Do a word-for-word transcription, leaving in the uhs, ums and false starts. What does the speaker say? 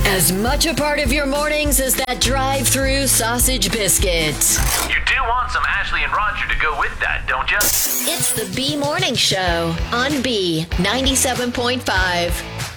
As much a part of your mornings as that drive-through sausage biscuit. You do want some Ashley and Roger to go with that, don't you? It's the B Morning Show on B ninety-seven point five.